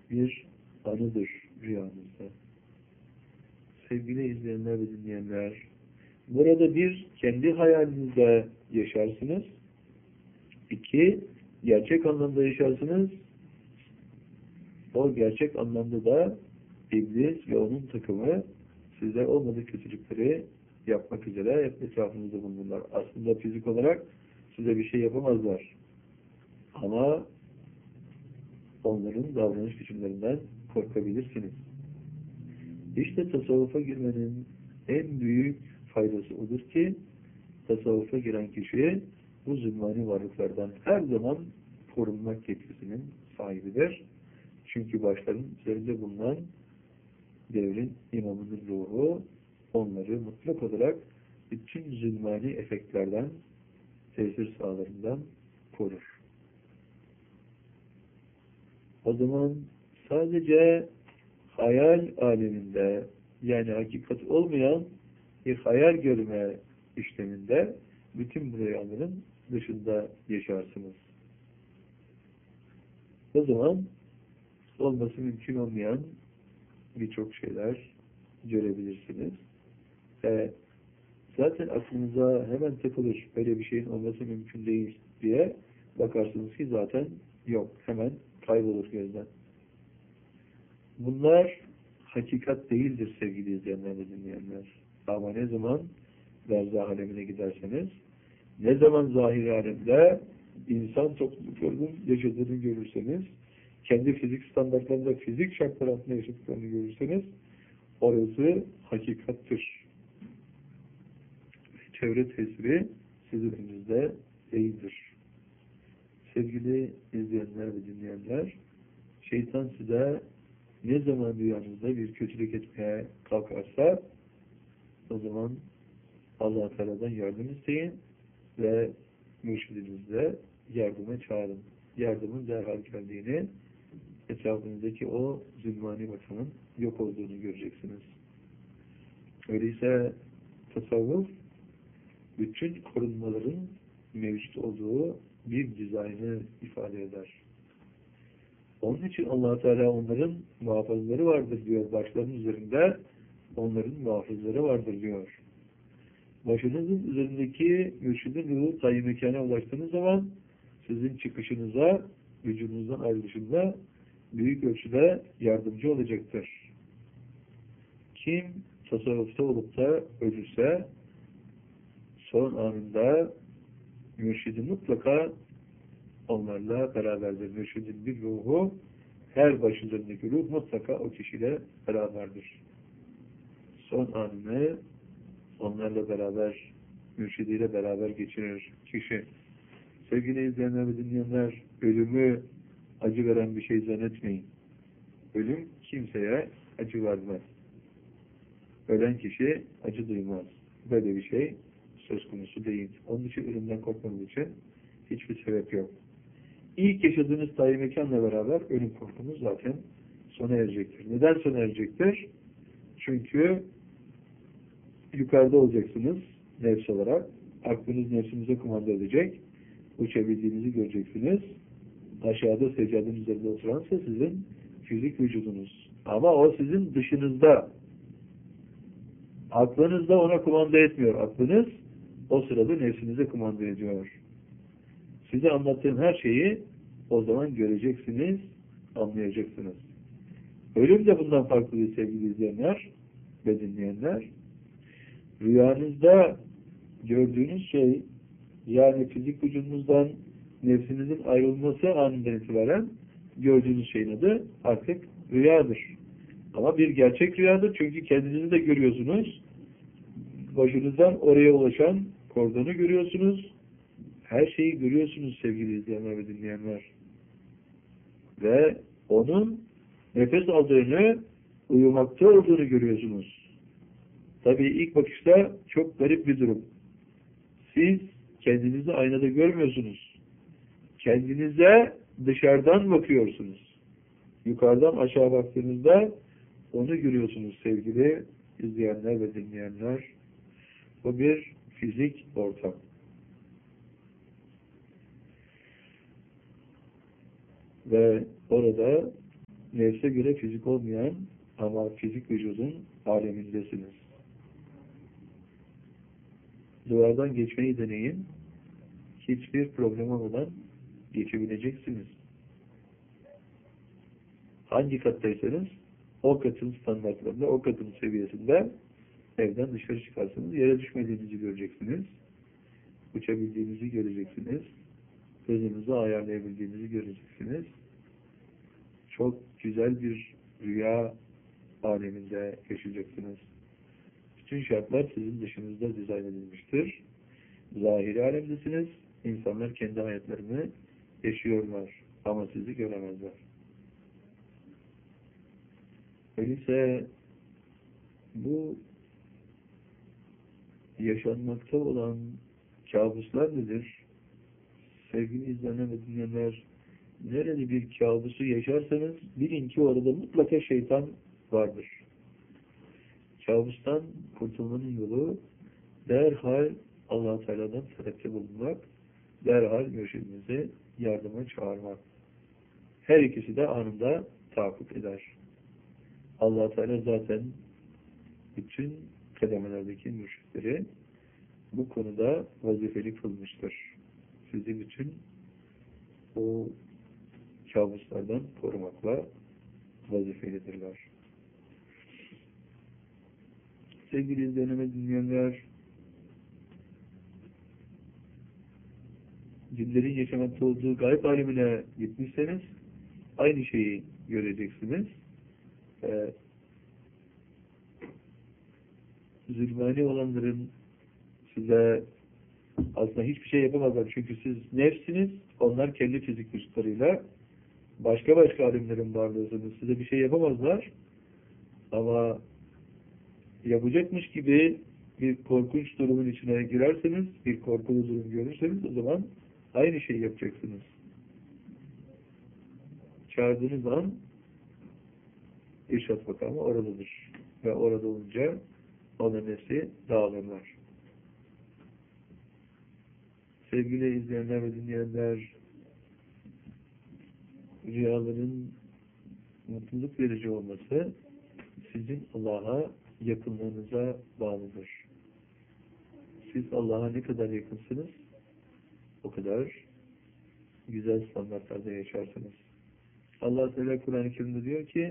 bir anıdır rüyanızda. Sevgili izleyenler ve dinleyenler, burada bir, kendi hayalinizde yaşarsınız. İki, gerçek anlamda yaşarsınız. O gerçek anlamda da İblis ve onun takımı size olmadığı kötülükleri yapmak üzere hep etrafınızda bulunurlar. Aslında fizik olarak size bir şey yapamazlar. Ama onların davranış biçimlerinden korkabilirsiniz. İşte tasavvufa girmenin en büyük faydası odur ki tasavvufa giren kişi bu zulmani varlıklardan her zaman korunmak yetkisinin sahibidir. Çünkü başların üzerinde bulunan devrin imamının ruhu onları mutlak olarak bütün zulmani efektlerden, tesir sahalarından korur. O zaman sadece hayal aleminde, yani hakikat olmayan bir hayal görme işleminde bütün bu rüyaların dışında yaşarsınız. O zaman olması mümkün olmayan birçok şeyler görebilirsiniz. Zaten aklınıza hemen takılır, böyle bir şeyin olması mümkün değil diye bakarsınız ki zaten yok, hemen kaybolur gözden. Bunlar hakikat değildir sevgili izleyenler ve dinleyenler. Ama ne zaman berzah alemine giderseniz, ne zaman zahir alemde insan topluluklarının yaşadığını görürseniz, kendi fizik standartlarında, fizik şartlar altında yaşadıklarını görürseniz, orası hakikattır. Çevre tesiri sizin önünüzde değildir. Sevgili izleyenler ve dinleyenler, şeytan size ne zaman rüyanızda bir kötülük etmeye kalkarsa, o zaman Allah-u Teala'dan yardım isteyin ve mürşidinizle yardıma çağırın. Yardımın derhal geldiğini, etrafınızdaki o zulmani bakımın yok olduğunu göreceksiniz. Öyleyse tasavvuf, bütün korunmaların mevcut olduğu bir dizaynı ifade eder. Onun için Allah Teala onların muhafızları vardır diyor. Başlarının üzerinde onların muhafızları vardır diyor. Başınızın üzerindeki mürşidin ruhu tayyip mekana ulaştığınız zaman sizin çıkışınıza, vücudunuzdan ayrılışında büyük ölçüde yardımcı olacaktır. Kim tasavvufta olup da ölürse son anında mürşidi mutlaka onlarla beraberdir. Mürşidin bir ruhu, her baş üzerindeki ruh mutlaka o kişiyle beraberdir. Son anını onlarla beraber, mürşidiyle beraber geçirir kişi. Sevgili izleyenler ve dinleyenler, ölümü acı veren bir şey zannetmeyin. Ölüm kimseye acı vermez. Ölen kişi acı duymaz. Böyle bir şey söz konusu değil. Onun için ölümden korkmanız için hiçbir sebep yok. İlk yaşadığınız tayyip mekanla beraber ölüm korkunuz zaten sona erecektir. Neden sona erecektir? Çünkü yukarıda olacaksınız nefs olarak. Aklınız nefsinize kumanda edecek. Uçabildiğinizi göreceksiniz. Aşağıda seccadenin üzerinde oturansa sizin fizik vücudunuz. Ama o sizin dışınızda. Aklınızda ona kumanda etmiyor. Aklınız o sırada nefsinize kumanda ediyor. Size anlattığım her şeyi o zaman göreceksiniz, anlayacaksınız. Ölüm de bundan farklı değil sevgili izleyenler ve dinleyenler. Rüyanızda gördüğünüz şey, yani fizik vücudunuzdan nefsinizin ayrılması anından itibaren gördüğünüz şeyin adı artık rüyadır. Ama bir gerçek rüyadır çünkü kendinizi de görüyorsunuz. Başınızdan oraya ulaşan kordonu görüyorsunuz. Her şeyi görüyorsunuz sevgili izleyenler ve dinleyenler. Ve onun nefes aldığını, uyumakta olduğunu görüyorsunuz. Tabii ilk bakışta çok garip bir durum. Siz kendinizi aynada görmüyorsunuz. Kendinize dışarıdan bakıyorsunuz. Yukarıdan aşağı baktığınızda onu görüyorsunuz sevgili izleyenler ve dinleyenler. Bu bir fizik ortam. Ve orada nefse göre fizik olmayan ama fizik vücudun alemindesiniz. Duvardan geçmeyi deneyin. Hiçbir problem olmadan geçebileceksiniz. Hangi kattaysanız o katın standartlarında, o katın seviyesinde evden dışarı çıkarsınız. Yere düşmediğinizi göreceksiniz. Uçabildiğinizi göreceksiniz. Hızınızı ayarlayabildiğinizi göreceksiniz. Çok güzel bir rüya aleminde yaşayacaksınız. Bütün şartlar sizin dışınızda dizayn edilmiştir. Zahiri alemdesiniz. İnsanlar kendi hayatlarını yaşıyorlar. Ama sizi göremezler. Öyleyse bu yaşanmakta olan kabuslar nedir? Sevgili izleyenler ve dinleyenler, nerede bir kabusu yaşarsanız bilin ki orada mutlaka şeytan vardır. Kabustan kurtulmanın yolu derhal Allah-u Teala'dan talepte bulunmak, derhal mürşidimizi yardıma çağırmak. Her ikisi de anında tahakkuk eder. Allah-u Teala zaten bütün kademelerdeki mürşitleri bu konuda vazifeli kılmıştır. Sizi bütün o kabuslardan korumakla vazifelidirler. Sevgili izleyenler ve dinleyenler, cinlerin yaşamakta olduğu gayb alemine gitmişseniz aynı şeyi göreceksiniz. Zulmani olanların size aslında hiçbir şey yapamazlar. Çünkü siz nefsiniz, onlar kendi fizik vücutlarıyla başka alemlerin varlığısınız. Size bir şey yapamazlar. Ama yapacakmış gibi bir korkunç durumun içine girerseniz, bir korkulu durum görürseniz o zaman aynı şeyi yapacaksınız. Çağırdığınız an İrşad makamı oradadır. Ve orada olunca onların hepsi dağılırlar. Sevgili izleyenler ve dinleyenler, rüyaların mutluluk verici olması sizin Allah'a yakınlığınıza bağlıdır. Siz Allah'a ne kadar yakınsınız, o kadar güzel standartlarda yaşarsınız. Allah Teala Kur'an-ı Kerim'de diyor ki,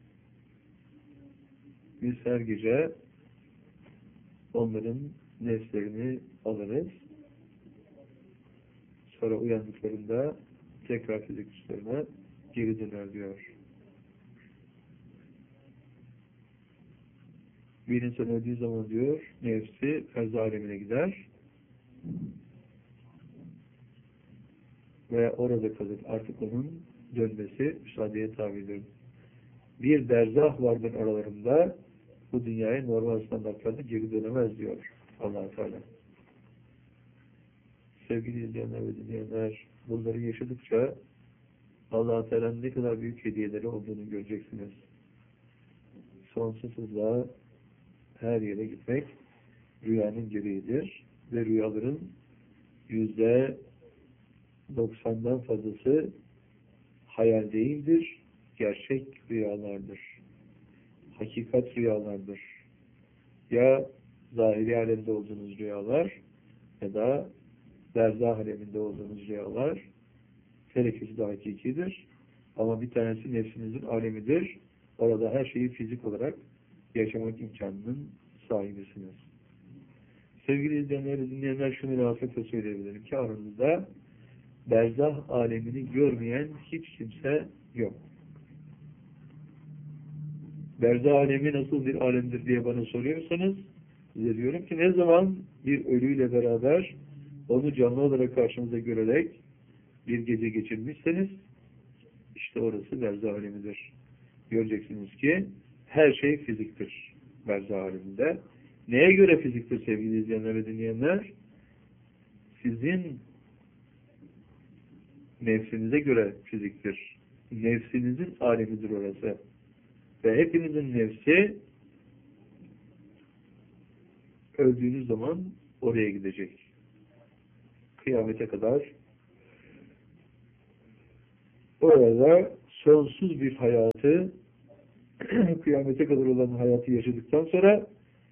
biz her gece onların nefslerini alırız. Sonra uyandıklarında tekrar fizik güçlerine geri döner diyor. Bir insan öldüğü zaman diyor, nefsi ferz alemine gider ve orada kalır. Artık onun dönmesi müsaadeye tabidir. Bir berzah vardır aralarında, bu dünyaya normal standartlarda geri dönemez diyor Allah-u Teala. Sevgili izleyenler ve dinleyenler, bunları yaşadıkça Allah-u Teala'nın ne kadar büyük hediyeleri olduğunu göreceksiniz. Sonsuz hızla her yere gitmek rüyanın gereğidir ve rüyaların %90'dan fazlası hayal değildir, gerçek rüyalardır. Hakikat rüyalardır. Ya zahiri alemde olduğunuz rüyalar ya da berzah aleminde olduğunuz rüyalar, her ikisi de hakikidir. Ama bir tanesi nefsinizin alemidir. Orada her şeyi fizik olarak yaşamak imkanının sahibisiniz. Sevgili izleyenler ve dinleyenler, şunu rahatlıkla söyleyebilirim ki aranızda berzah alemini görmeyen hiç kimse yok. Berzah alemi nasıl bir alemdir diye bana soruyorsanız, size diyorum ki ne zaman bir ölüyle beraber onu canlı olarak karşınıza görerek bir gece geçirmişseniz, işte orası berzah alemidir. Göreceksiniz ki her şey fiziktir berzah aleminde. Neye göre fiziktir sevgili izleyenler ve dinleyenler? Sizin nefsinize göre fiziktir. Nefsinizin alemidir orası. Ve hepinizin nefsi öldüğünüz zaman oraya gidecek. Kıyamete kadar orada sonsuz bir hayatı, kıyamete kadar olan hayatı yaşadıktan sonra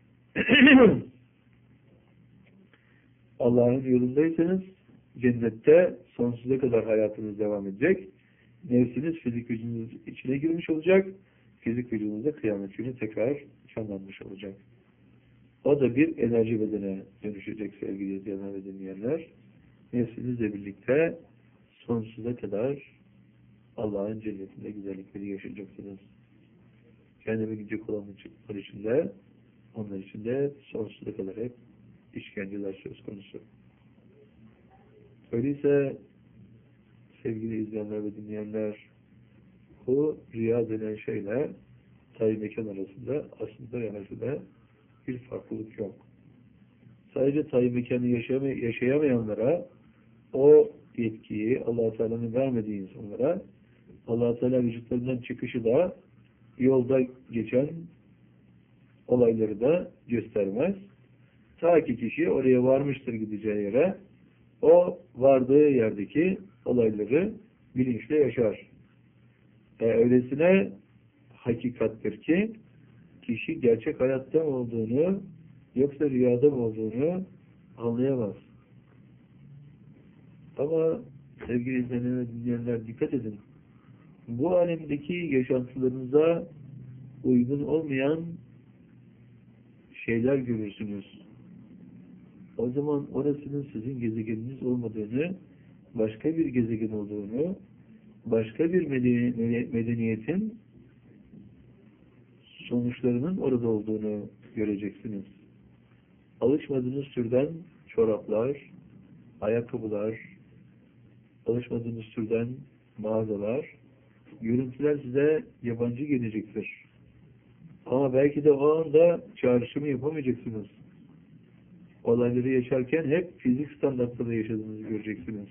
Allah'ın yolundaysanız cennette sonsuza kadar hayatınız devam edecek. Nefsiniz fizik vücudunuz içine girmiş olacak. Fizik vücudunuzda kıyamet günü tekrar canlanmış olacak. O da bir enerji bedene dönüşecek sevgili izleyenler ve dinleyenler. Nefsinizle birlikte sonsuza kadar Allah'ın cennetinde güzellikleri yaşayacaksınız. Kendime gidecek olanlar için de onlar için de sonsuza kadar hep işkenceler söz konusu. Öyleyse sevgili izleyenler ve dinleyenler, bu rüya denen şeyle tay mekan arasında aslında realde bir farklılık yok. Sadece tay mekanı yaşayamayanlara o yetkiyi Allah-u Teala'nın vermediği insanlara Allah-u Teala vücutlarından çıkışı da yolda geçen olayları da göstermez. Ta ki kişi oraya varmıştır gideceği yere, o vardığı yerdeki olayları bilinçle yaşar. Öylesine hakikattir ki kişi gerçek hayatta mı olduğunu yoksa rüyada mı olduğunu anlayamaz. Ama sevgili izleyenler ve dinleyenler dikkat edin. Bu alemdeki yaşantılarınıza uygun olmayan şeyler görürsünüz. O zaman orasının sizin gezegeniniz olmadığını, başka bir gezegen olduğunu, başka bir medeniyetin sonuçlarının orada olduğunu göreceksiniz. Alışmadığınız türden çoraplar, ayakkabılar, alışmadığınız türden mağazalar, görüntüler size yabancı gelecektir. Ama belki de o anda çağrışımı yapamayacaksınız. Olayları yaşarken hep fizik standartlarda yaşadığınızı göreceksiniz.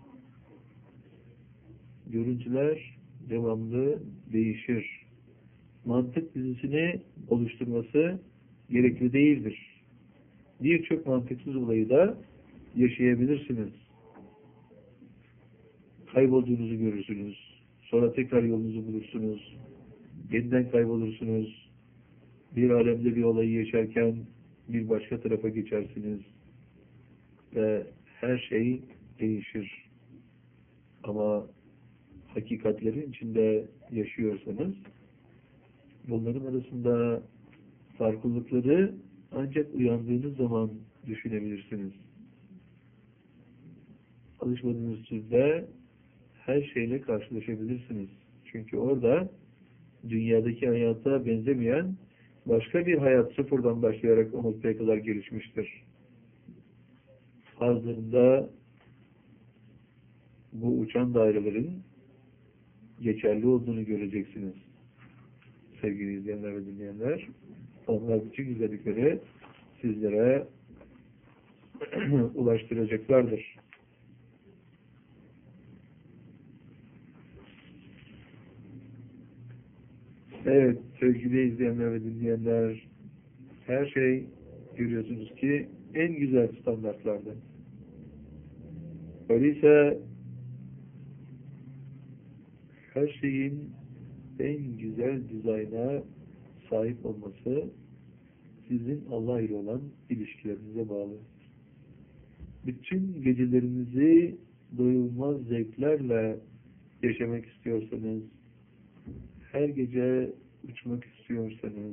Görüntüler devamlı değişir. Mantık dizisini oluşturması gerekli değildir. Birçok mantıksız olayı da yaşayabilirsiniz. Kaybolduğunuzu görürsünüz. Sonra tekrar yolunuzu bulursunuz. Yeniden kaybolursunuz. Bir alemde bir olayı yaşarken bir başka tarafa geçersiniz. Ve her şey değişir. Ama hakikatlerin içinde yaşıyorsanız bunların arasında farklılıkları ancak uyandığınız zaman düşünebilirsiniz. Alışmadığınız türde her şeyle karşılaşabilirsiniz. Çünkü orada dünyadaki hayata benzemeyen başka bir hayat sıfırdan başlayarak o noktaya kadar gelişmiştir. Bazılarında bu uçan dairelerin geçerli olduğunu göreceksiniz. Sevgili izleyenler ve dinleyenler, onlar bütün güzellikleri sizlere ulaştıracaklardır. Evet, sevgili izleyenler ve dinleyenler, her şey görüyorsunuz ki en güzel standartlarda. Öyleyse her şeyin en güzel dizayna sahip olması sizin Allah ile olan ilişkilerinize bağlı. Bütün gecelerinizi doyulmaz zevklerle yaşamak istiyorsanız, her gece uçmak istiyorsanız,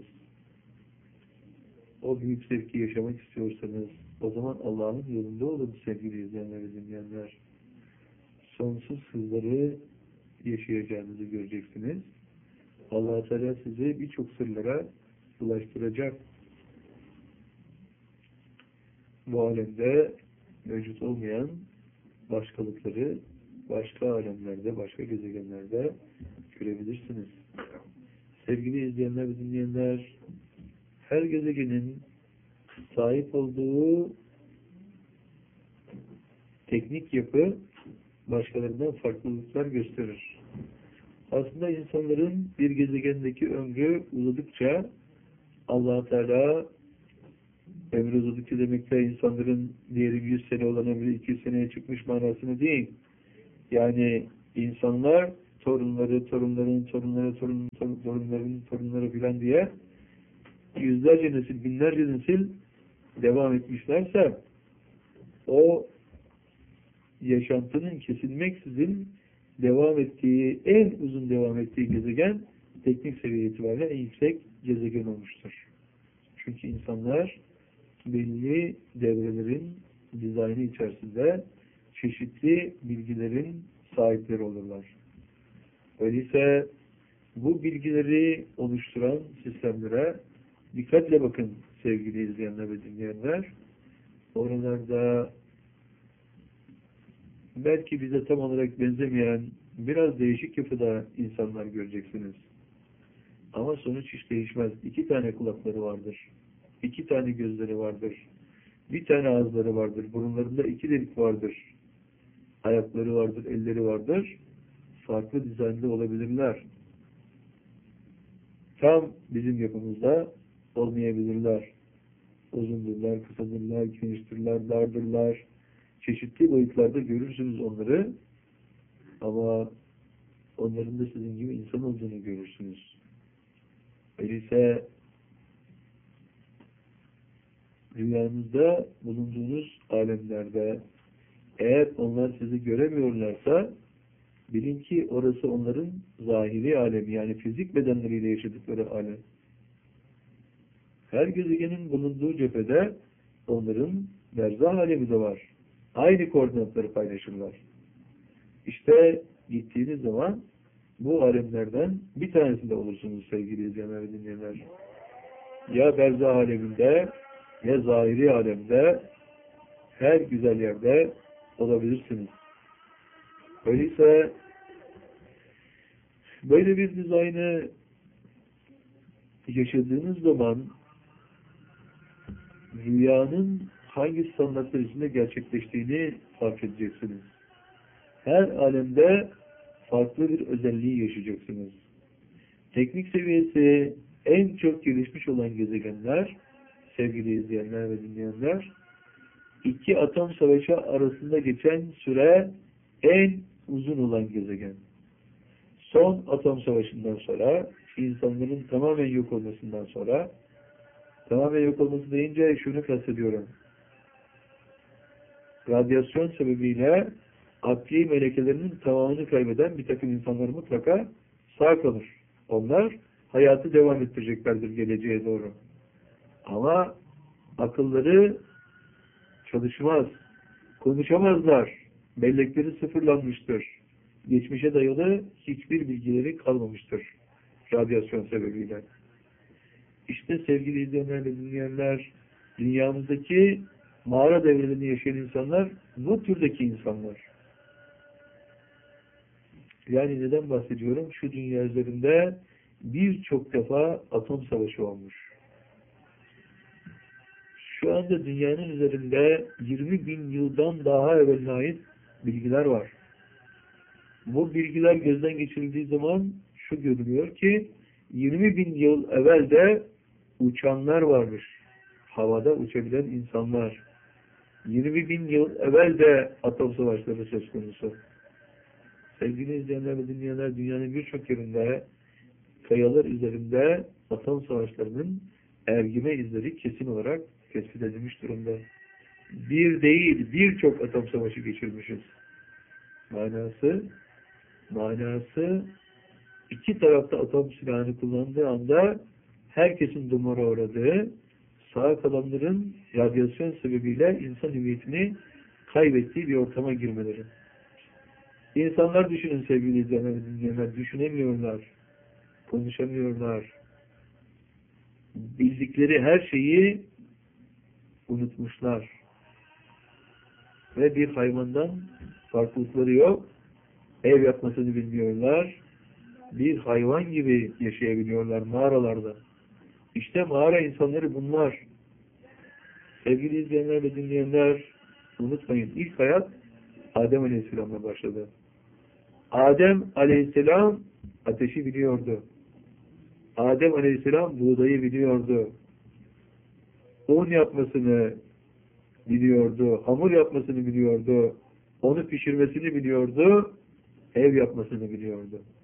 o büyük zevki yaşamak istiyorsanız, o zaman Allah'ın yolunda olun sevgili izleyenler ve dinleyenler. Sonsuz hızları yaşayacağınızı göreceksiniz. Allah-u Teala sizi birçok sırlara ulaştıracak. Bu alemde mevcut olmayan başkalıkları başka alemlerde, başka gezegenlerde görebilirsiniz. Sevgili izleyenler ve dinleyenler, her gezegenin sahip olduğu teknik yapı başkalarından farklılıklar gösterir. Aslında insanların bir gezegendeki ömrü uzadıkça Allah-u Teala ömrü uzadıkça demekte insanların diğeri 100 sene olan ömrü 200 seneye çıkmış manasını değil. Yani insanlar torunları, torunların, torunları, torunların, torunları filan diye yüzlerce nesil, binlerce nesil devam etmişlerse o yaşantının kesilmeksizin devam ettiği, en uzun devam ettiği gezegen teknik seviye itibariyle en yüksek gezegen olmuştur. Çünkü insanlar belli devrelerin dizaynı içerisinde çeşitli bilgilerin sahipleri olurlar. Öyleyse bu bilgileri oluşturan sistemlere dikkatle bakın sevgili izleyenler ve dinleyenler. Oralarda belki bize tam olarak benzemeyen biraz değişik yapıda insanlar göreceksiniz. Ama sonuç hiç değişmez. 2 tane kulakları vardır. 2 tane gözleri vardır. 1 tane ağızları vardır. Burunlarında 2 delik vardır. Ayakları vardır, elleri vardır. Farklı dizaynlı olabilirler. Tam bizim yapımızda olmayabilirler. Uzundurlar, kısadırlar, geniştirler, dardırlar. Çeşitli boyutlarda görürsünüz onları. Ama onların da sizin gibi insan olduğunu görürsünüz. Öyleyse rüyanızda bulunduğunuz alemlerde eğer onlar sizi göremiyorlarsa bilin ki orası onların zahiri alemi, yani fizik bedenleriyle yaşadıkları alem. Her gezegenin bulunduğu cephede onların berzah alemi de var. Aynı koordinatları paylaşırlar. İşte gittiğiniz zaman bu alemlerden bir tanesinde olursunuz sevgili izleyenler ve dinleyenler. Ya berzah aleminde ya zahiri alemde her güzel yerde olabilirsiniz. Öyleyse böyle bir dizaynı yaşadığınız zaman rüyanın hangi standartlar içinde gerçekleştiğini fark edeceksiniz. Her alemde farklı bir özelliği yaşayacaksınız. Teknik seviyesi en çok gelişmiş olan gezegenler, sevgili izleyenler ve dinleyenler, 2 atom savaşı arasında geçen süre en uzun olan gezegen. Son atom savaşından sonra, insanların tamamen yok olmasından sonra, tamamen yok olması deyince şunu kastediyorum. Radyasyon sebebiyle akli melekelerinin tamamını kaybeden bir takım insanlar mutlaka sağ kalır. Onlar hayatı devam ettireceklerdir geleceğe doğru. Ama akılları çalışmaz, konuşamazlar, bellekleri sıfırlanmıştır. Geçmişe dayalı hiçbir bilgileri kalmamıştır radyasyon sebebiyle. İşte sevgili izleyenler ve dinleyenler, dünyamızdaki mağara devrelerini yaşayan insanlar bu türdeki insanlar. Yani neden bahsediyorum? Şu dünya üzerinde birçok defa atom savaşı olmuş. Şu anda dünyanın üzerinde 20.000 yıldan daha evveline ait bilgiler var. Bu bilgiler gözden geçirildiği zaman şu görülüyor ki 20.000 yıl evvel de uçanlar varmış. Havada uçabilen insanlar. 20.000 yıl evvel de atom savaşları söz konusu. Sevgili izleyenler ve dinleyenler, dünyanın birçok yerinde kayalar üzerinde atom savaşlarının ergime izleri kesin olarak tespit edilmiş durumda. Bir değil, birçok atom savaşı geçirmişiz. Manası 2 tarafta atom silahını kullandığı anda herkesin dumura uğradığı, sağ kalanların radyasyon sebebiyle insan hüviyetini kaybettiği bir ortama girmeleri. İnsanlar düşünün sevgili izleyenler, düşünemiyorlar, konuşamıyorlar. Bildikleri her şeyi unutmuşlar. Ve bir hayvandan farklılıkları yok. Ev yapmasını bilmiyorlar. Bir hayvan gibi yaşayabiliyorlar mağaralarda. İşte mağara insanları bunlar. Sevgili izleyenler ve dinleyenler, unutmayın, ilk hayat Adem Aleyhisselam'la başladı. Adem Aleyhisselam ateşi biliyordu. Adem Aleyhisselam buğdayı biliyordu. Un yapmasını biliyordu. Hamur yapmasını biliyordu. Onu pişirmesini biliyordu. Ev yapmasını biliyordu.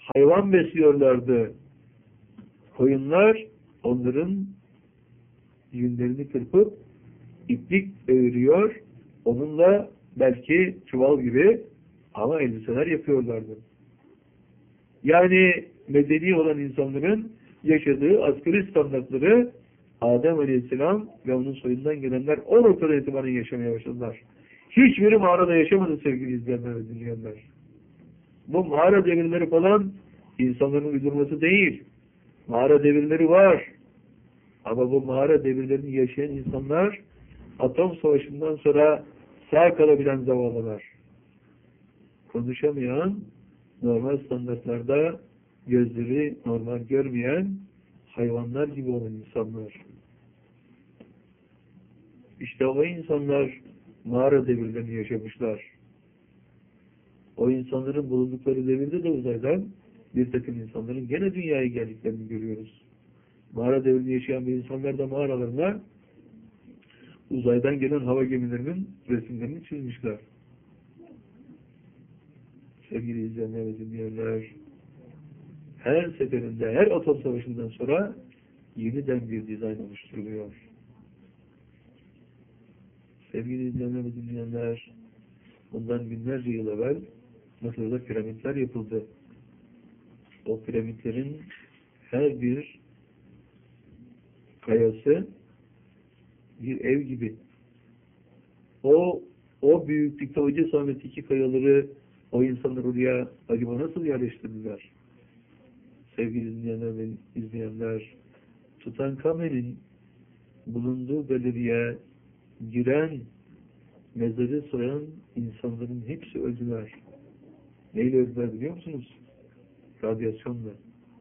hayvan besliyorlardı. Koyunlar onların yünlerini kırpıp iplik örüyor. Onunla belki çuval gibi ama elbiseler yapıyorlardı. Yani medeni olan insanların yaşadığı asgari standartları Adem Aleyhisselam ve onun soyundan gelenler o noktada itibaren yaşamaya başladılar. Hiçbiri mağarada yaşamadı sevgili izleyenler ve dinleyenler. Bu mağara devirleri falan insanların uydurması değil. Mağara devirleri var. Ama bu mağara devirlerini yaşayan insanlar atom savaşından sonra sağ kalabilen zavallılar. Konuşamayan, normal standartlarda gözleri normal görmeyen hayvanlar gibi olan insanlar. İşte o insanlar mağara devirlerini yaşamışlar. O insanların bulundukları devirde de uzaydan bir takım insanların gene dünyaya geldiklerini görüyoruz. Mağara devrini yaşayan bir insanlar da mağaralarına uzaydan gelen hava gemilerinin resimlerini çizmişler. Sevgili izleyenler ve dinleyenler, her seferinde, her atom savaşından sonra yeniden bir dizayn oluşturuluyor. Sevgili izleyenler ve dinleyenler, bundan binlerce yıl evvel Mısır'da piramitler yapıldı. O piramitlerin her bir kayası bir ev gibi. O büyüklükte, o cesametteki kayaları o insanlar oraya acaba nasıl yerleştirdiler? Sevgili dinleyenler ve izleyenler, Tutankhamen'in bulunduğu galeriye giren, mezarı soyan insanların hepsi öldüler. Neyle öldüler biliyor musunuz? Radyasyonla.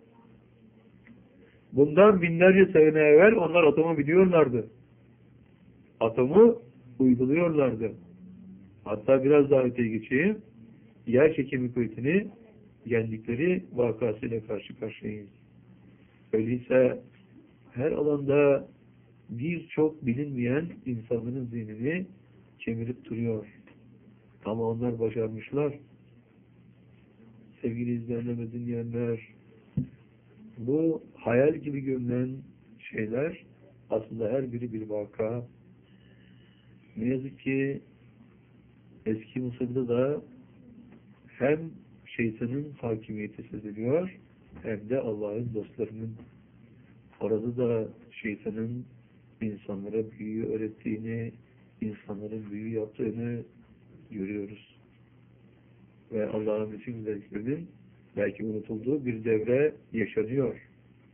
Bundan binlerce sene evvel onlar atomu biliyorlardı. Atomu uyguluyorlardı. Hatta biraz daha öteye geçeyim. Yer çekimi kuvvetini yendikleri vakasıyla karşı karşıyayız. Öyleyse her alanda birçok bilinmeyen insanların zihnini kemirip duruyor. Ama onlar başarmışlar. Sevgili izleyenler ve dinleyenler, bu hayal gibi görünen şeyler aslında her biri bir vaka. Ne yazık ki eski Mısır'da da hem şeytanın hakimiyeti seziliyor hem de Allah'ın dostlarının. Orada da şeytanın insanlara büyü öğrettiğini, insanların büyü yaptığını görüyoruz. Ve Allah'ın bütün güzelliklerinin belki unutulduğu bir devre yaşanıyor.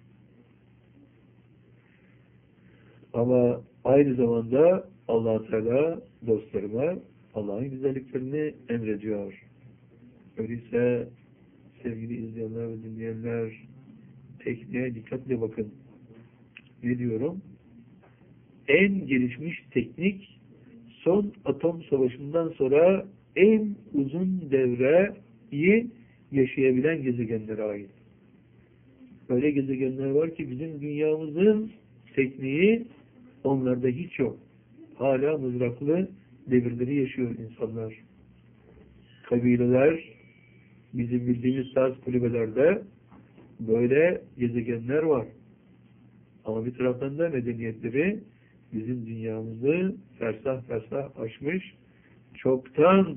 Ama aynı zamanda Allah Teala dostlarına Allah'ın güzelliklerini emrediyor. Öyleyse sevgili izleyenler ve dinleyenler, tekniğe dikkatle bakın. Ne diyorum? En gelişmiş teknik son atom savaşından sonra en uzun devreyi yaşayabilen gezegenlere ait. Öyle gezegenler var ki bizim dünyamızın tekniği onlarda hiç yok. Hala mızraklı devirleri yaşıyor insanlar. Kabileler, bizim bildiğimiz saz kulübelerde böyle gezegenler var. Ama bir taraftan da medeniyetleri bizim dünyamızı fersah fersah aşmış, çoktan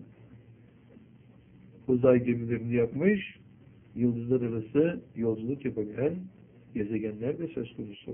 uzay gemilerini yapmış, yıldızlar arası yolculuk yapabilen gezegenler de söz konusu.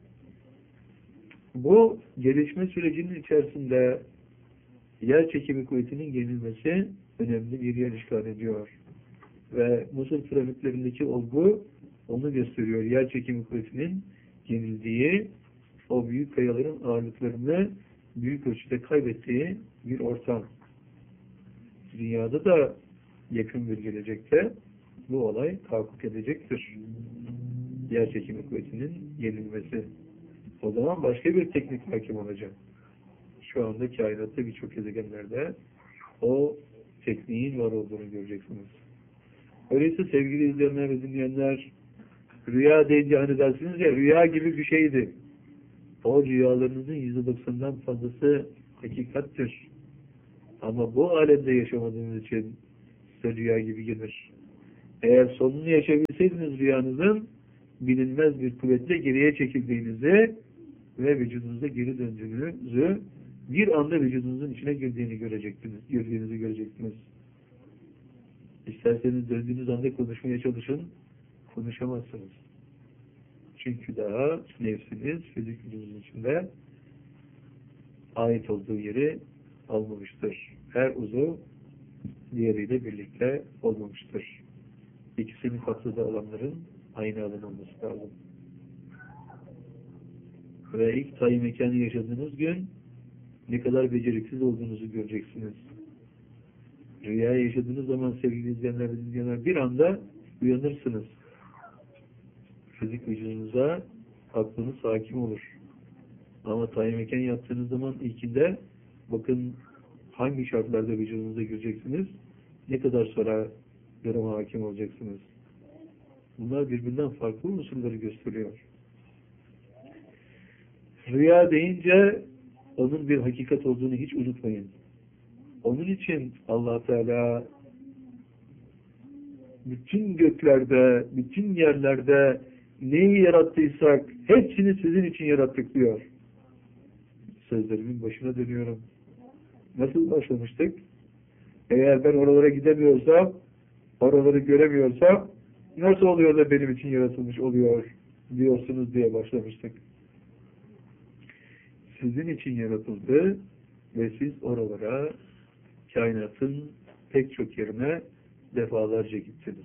Bu gelişme sürecinin içerisinde yer çekimi kuvvetinin yenilmesi önemli bir yer işgal ediyor. Ve Mısır piramitlerindeki olgu onu gösteriyor. Yer çekimi kuvvetinin yenildiği, o büyük kayaların ağırlıklarını büyük ölçüde kaybettiği bir ortam. Dünyada da yakın bir gelecekte bu olay tahakkuk edecektir. Yer çekimi kuvvetinin yenilmesi. O zaman başka bir teknik hakim olacak. Şu anda kainatta birçok gezegenlerde o tekniğin var olduğunu göreceksiniz. Öyleyse sevgili izleyenler ve dinleyenler, rüya deyince hani dersiniz ya, rüya gibi bir şeydi. O rüyalarınızın %90'dan fazlası hakikattir. Ama bu alemde yaşamadığınız için size rüya gibi gelir. Eğer sonunu yaşayabilseydiniz rüyanızın bilinmez bir kuvvetle geriye çekildiğinizi ve vücudunuza geri döndüğünüzü, bir anda vücudunuzun içine girdiğinizi görecektiniz. İsterseniz döndüğünüz anda konuşmaya çalışın, konuşamazsınız. Çünkü daha nefsiniz fizik vücudunuzun içinde ait olduğu yeri almamıştır. Her uzuv diğeriyle birlikte olmamıştır. İkisinin kapsada alanların aynı alan olması lazım. Ve ilk tayin mekanı yaşadığınız gün ne kadar beceriksiz olduğunuzu göreceksiniz. Rüya yaşadığınız zaman sevgili izleyenler ve dinleyenler bir anda uyanırsınız. Fizik vücudunuza aklınız hakim olur. Ama tayin mekan yaptığınız zaman ilkinde bakın hangi şartlarda vücudunuza gireceksiniz, ne kadar sonra duruma hakim olacaksınız. Bunlar birbirinden farklı unsurları gösteriyor. Rüya deyince onun bir hakikat olduğunu hiç unutmayın. Onun için Allah Teala bütün göklerde, bütün yerlerde neyi yarattıysak hepsini sizin için yarattık diyor. Sözlerimin başına dönüyorum. Nasıl başlamıştık? Eğer ben oralara gidemiyorsam, oraları göremiyorsam nasıl oluyor da benim için yaratılmış oluyor diyorsunuz diye başlamıştık. Sizin için yaratıldı ve siz oralara, kainatın pek çok yerine defalarca gittiniz.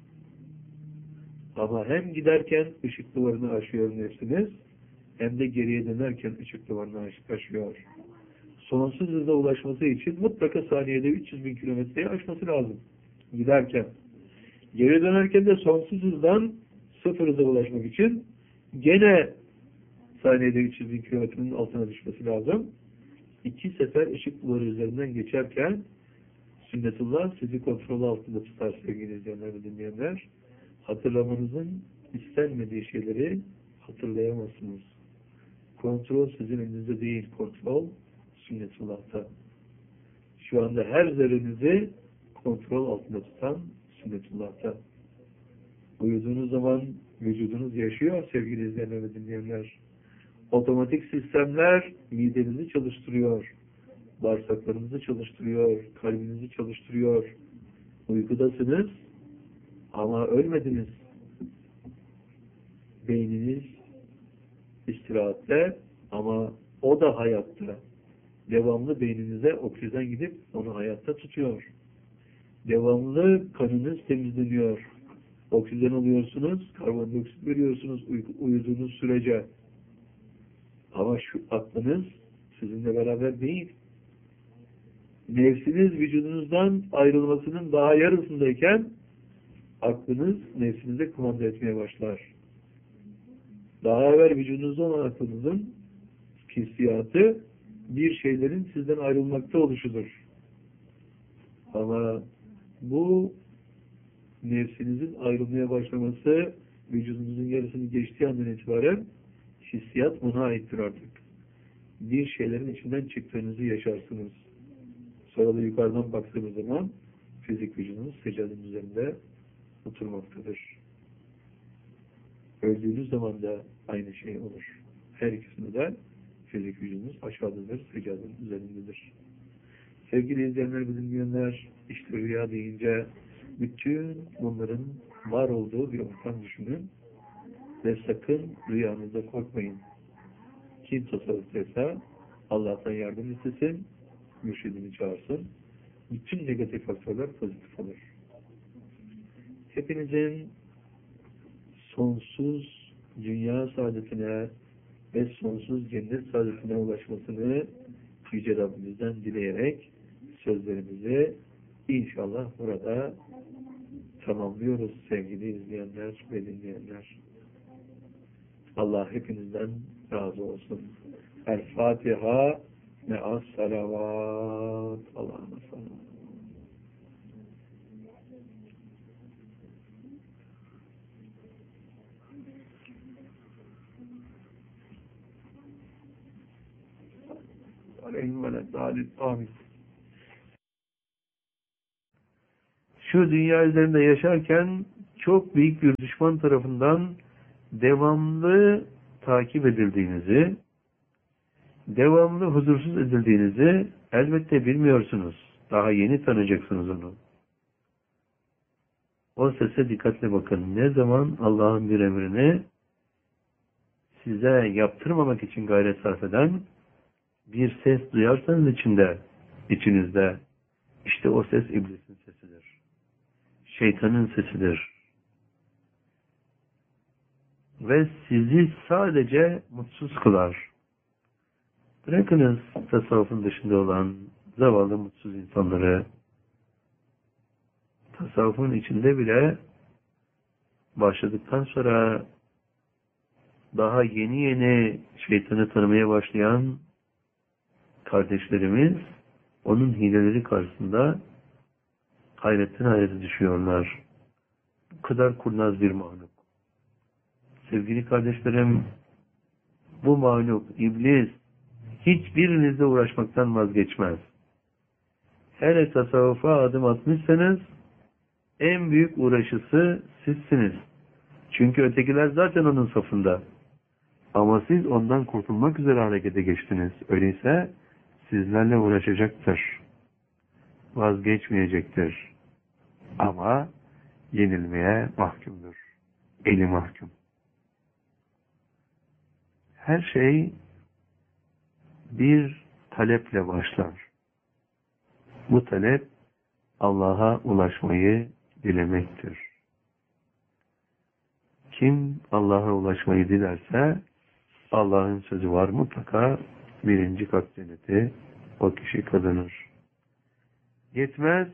Ama hem giderken ışık duvarını aşıyor nefsiniz, hem de geriye dönerken ışık duvarını aşıyor. Sonsuz hızla ulaşması için mutlaka saniyede 300 bin kilometreyi aşması lazım. Giderken. Geri dönerken de sonsuz hızdan sıfır hıza ulaşmak için gene saniyede 300 bin kilometrenin altına düşmesi lazım. 2 sefer ışık duvarı üzerinden geçerken sünnetullah sizi kontrol altında tutar sevgili izleyenler ve dinleyenler. Hatırlamanızın istenmediği şeyleri hatırlayamazsınız. Kontrol sizin elinizde değil, kontrol sünnetullah'ta. Şu anda her zerrenizi kontrol altında tutan sünnetullah'ta. Uyuduğunuz zaman vücudunuz yaşıyor sevgili izleyenler ve dinleyenler. Otomatik sistemler midenizi çalıştırıyor, bağırsaklarınızı çalıştırıyor, kalbinizi çalıştırıyor. Uykudasınız ama ölmediniz. Beyniniz istirahatte ama o da hayatta. Devamlı beyninize oksijen gidip onu hayatta tutuyor. Devamlı kanınız temizleniyor. Oksijen alıyorsunuz, karbondioksit veriyorsunuz uyuduğunuz sürece. Ama şu aklınız sizinle beraber değil. Nefsiniz vücudunuzdan ayrılmasının daha yarısındayken aklınız nefsinize kumanda etmeye başlar. Daha evvel vücudunuzda olan aklınızın hissiyatı bir şeylerin sizden ayrılmakta oluşudur. Ama bu nefsinizin ayrılmaya başlaması vücudunuzun yarısını geçtiği andan itibaren hissiyat ona aittir artık. Bir şeylerin içinden çıktığınızı yaşarsınız. Sonra da yukarıdan baktığınız zaman fizik vücudunuz seccadenin üzerinde oturmaktadır. Öldüğünüz zaman da aynı şey olur. Her ikisinde de fizik vücudunuz aşağıdadır, seccadenin üzerindedir. Sevgili izleyenler, bilmeyenler, işte rüya deyince bütün bunların var olduğu bir ortam düşünün ve sakın rüyanızda korkmayın. Kim tasarruftaysa Allah'tan yardım istesin, mürşidini çağırsın. Bütün negatif faktörler pozitif olur. Hepinizin sonsuz dünya saadetine ve sonsuz cennet saadetine ulaşmasını Yüce Rabbimizden dileyerek sözlerimizi inşallah burada tamamlıyoruz sevgili izleyenler ve dinleyenler. Allah hepinizden razı olsun. El-Fatiha me'as salavat. Allah'ına salavat. Aleyhim ve leddâlit. Amin. şu dünya üzerinde yaşarken çok büyük bir düşman tarafından devamlı takip edildiğinizi, devamlı huzursuz edildiğinizi elbette bilmiyorsunuz. Daha yeni tanıyacaksınız onu. O sese dikkatle bakın. Ne zaman Allah'ın bir emrini size yaptırmamak için gayret sarf eden bir ses duyarsanız içinizde, işte o ses iblisin sesidir. Şeytanın sesidir. Ve sizi sadece mutsuz kılar. Bırakınız tasavvufun dışında olan zavallı mutsuz insanları. Tasavvufun içinde bile başladıktan sonra daha yeni yeni şeytanı tanımaya başlayan kardeşlerimiz onun hileleri karşısında hayretten hayrete düşüyorlar. Bu kadar kurnaz bir mahluk. Sevgili kardeşlerim, bu mahluk, iblis, hiçbirinizle uğraşmaktan vazgeçmez. Hele tasavvufa adım atmışsanız, en büyük uğraşısı sizsiniz. Çünkü ötekiler zaten onun safında. Ama siz ondan kurtulmak üzere harekete geçtiniz. Öyleyse sizlerle uğraşacaktır. Vazgeçmeyecektir. Ama yenilmeye mahkumdur. Eli mahkum. Her şey bir taleple başlar. Bu talep Allah'a ulaşmayı dilemektir. Kim Allah'a ulaşmayı dilerse Allah'ın sözü var, mutlaka birinci kat cenneti o kişi kazanır. Yetmez,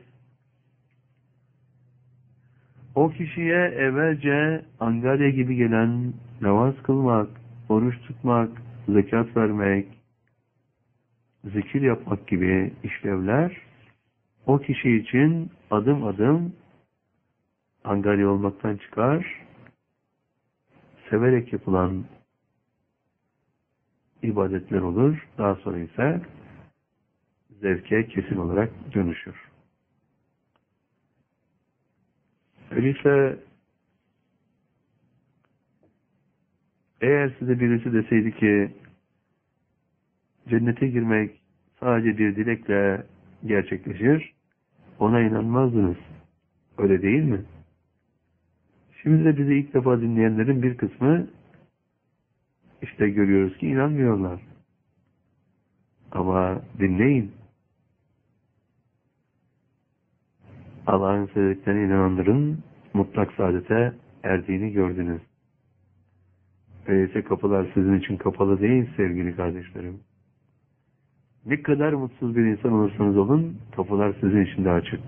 o kişiye evvelce angarya gibi gelen namaz kılmak, oruç tutmak, zekat vermek, zikir yapmak gibi işlevler o kişi için adım adım angarya olmaktan çıkar, severek yapılan ibadetler olur. Daha sonra ise zevke kesin olarak dönüşür. Öyleyse eğer size birisi deseydi ki cennete girmek sadece bir dilekle gerçekleşir, ona inanmazdınız. Öyle değil mi? Şimdi de bizi ilk defa dinleyenlerin bir kısmı işte görüyoruz ki inanmıyorlar. Ama dinleyin. Allah'ın söylediklerine inananların mutlak saadete erdiğini gördünüz. Öyleyse kapılar sizin için kapalı değil sevgili kardeşlerim. Ne kadar mutsuz bir insan olursanız olun, kapılar sizin için de açık.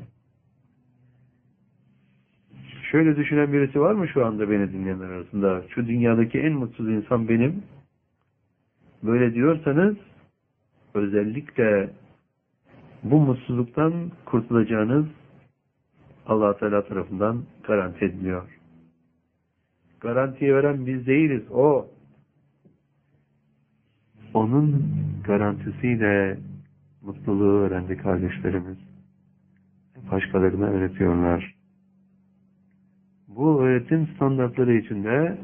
Şöyle düşünen birisi var mı şu anda beni dinleyenler arasında? Şu dünyadaki en mutsuz insan benim. Böyle diyorsanız, özellikle bu mutsuzluktan kurtulacağınız Allah Teala tarafından garanti ediliyor. Garantiyi veren biz değiliz, o. Onun garantisiyle mutluluğu öğrendi kardeşlerimiz. Başkalarına öğretiyorlar. Bu öğretim standartları içinde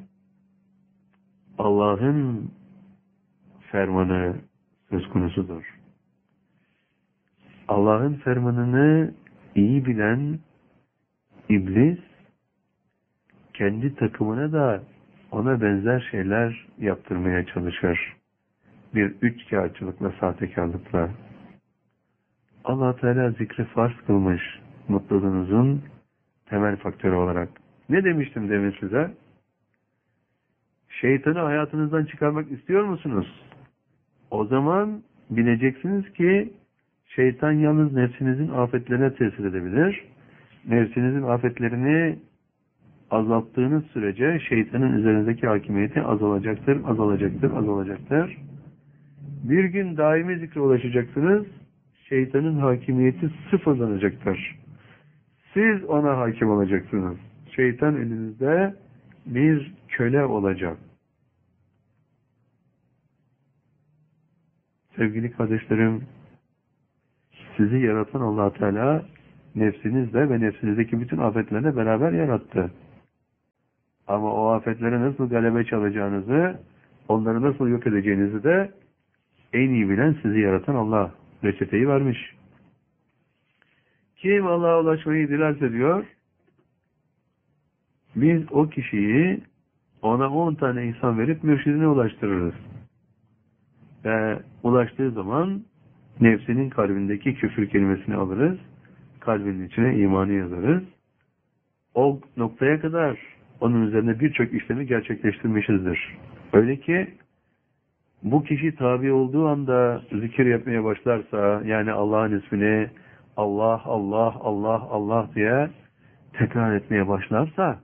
Allah'ın fermanı söz konusudur. Allah'ın fermanını iyi bilen iblis kendi takımına da ona benzer şeyler yaptırmaya çalışır. Bir üçkağıtçılıkla, sahtekarlıkla. Allah Teala zikri farz kılmış mutluluğunuzun temel faktörü olarak. Ne demiştim demin size? Şeytanı hayatınızdan çıkarmak istiyor musunuz? O zaman bileceksiniz ki şeytan yalnız nefsinizin afetlerine tesir edebilir. Nefsinizin afetlerini azalttığınız sürece şeytanın üzerindeki hakimiyeti azalacaktır, azalacaktır, azalacaktır. Bir gün daimi zikre ulaşacaksınız, şeytanın hakimiyeti sıfırlanacaktır. Siz ona hakim olacaksınız. Şeytan elinizde bir köle olacak. Sevgili kardeşlerim, sizi yaratan Allah Teala nefsinizle ve nefsinizdeki bütün afetlerle beraber yarattı. Ama o afetlere nasıl galebe çalacağınızı, onları nasıl yok edeceğinizi de en iyi bilen sizi yaratan Allah reçeteyi vermiş. Kim Allah'a ulaşmayı dilerse diyor, biz o kişiyi ona 10 tane insan verip mürşidine ulaştırırız. Ve ulaştığı zaman nefsinin kalbindeki küfür kelimesini alırız, kalbinin içine imanı yazarız. O noktaya kadar onun üzerine birçok işlemi gerçekleştirmişizdir. Öyle ki bu kişi tabi olduğu anda zikir yapmaya başlarsa, yani Allah'ın ismini Allah, Allah, Allah, Allah diye tekrar etmeye başlarsa,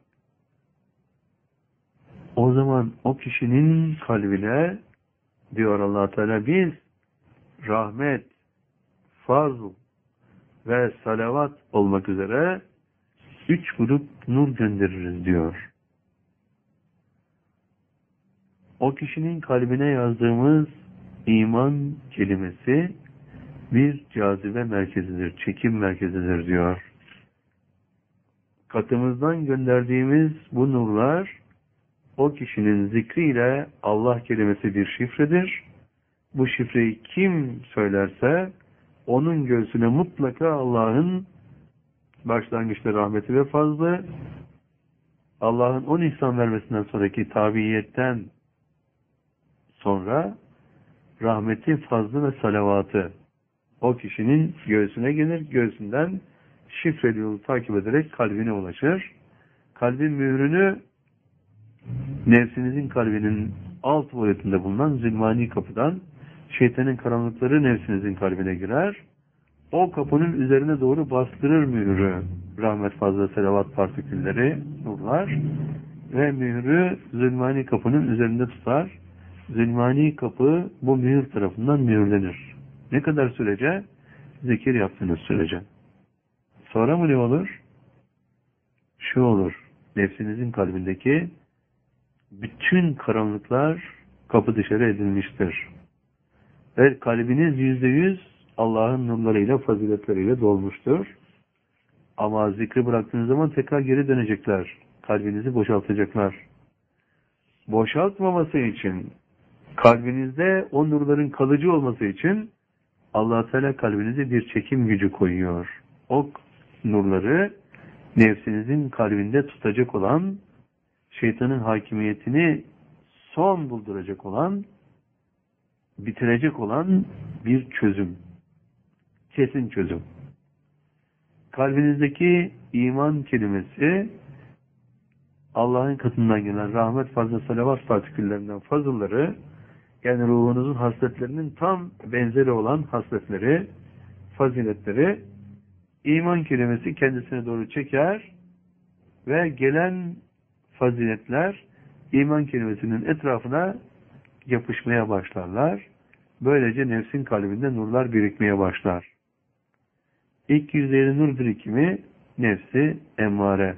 o zaman o kişinin kalbine, diyor Allah Teala, biz rahmet, farz ve salavat olmak üzere 3 grup nur göndeririz diyor. O kişinin kalbine yazdığımız iman kelimesi bir cazibe merkezidir, çekim merkezidir diyor. Katımızdan gönderdiğimiz bu nurlar, o kişinin zikriyle Allah kelimesi bir şifredir. Bu şifreyi kim söylerse, onun göğsüne mutlaka Allah'ın başlangıçta rahmeti ve fazlı, Allah'ın 10 ihsan vermesinden sonraki tabiiyetten sonra rahmeti, fazlı ve salavatı o kişinin göğsüne gelir. Göğsünden şifreli yolu takip ederek kalbine ulaşır. Kalbin mührünü nefsinizin kalbinin alt boyutunda bulunan zilmani kapıdan, şeytanın karanlıkları nefsinizin kalbine girer. O kapının üzerine doğru bastırır mührü. Rahmet, fazla, selavat partikülleri, nurlar ve mührü zilmani kapının üzerinde tutar. Zilmani kapı bu mühür tarafından mühürlenir. Ne kadar sürece? Zikir yaptığınız sürece. Sonra mı ne olur? Şu olur. Nefsinizin kalbindeki bütün karanlıklar kapı dışarı edilmiştir. Ve kalbiniz %100 Allah'ın nurlarıyla, faziletleriyle dolmuştur. Ama zikri bıraktığınız zaman tekrar geri dönecekler. Kalbinizi boşaltacaklar. Boşaltmaması için, kalbinizde o nurların kalıcı olması için Allah Teala kalbinize bir çekim gücü koyuyor. O nurları nefsinizin kalbinde tutacak olan, şeytanın hakimiyetini son bulduracak olan, bitirecek olan bir çözüm. Kesin çözüm. Kalbinizdeki iman kelimesi, Allah'ın katından gelen rahmet, fazla, salavat partiküllerinden fazlaları, yani ruhunuzun hasletlerinin tam benzeri olan hasletleri, faziletleri, iman kelimesi kendisine doğru çeker ve gelen faziletler iman kelimesinin etrafına yapışmaya başlarlar. Böylece nefsin kalbinde nurlar birikmeye başlar. İlk yüzeyli nur birikimi nefsi emmare.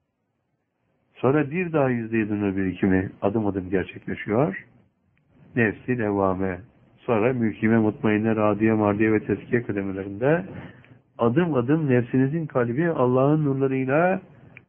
Sonra bir daha yüzeyli nur birikimi adım adım gerçekleşiyor. Nefsi levvame. Sonra mülkime, mutmainne, radiye, mardiye ve teskiye kademelerinde adım adım nefsinizin kalbi Allah'ın nurlarıyla